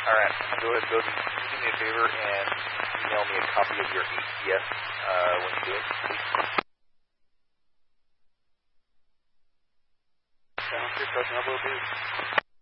All right. Go ahead. Can you do me a favor and email me a copy of your ATS when you do it, please? Sounds good, President. I will do.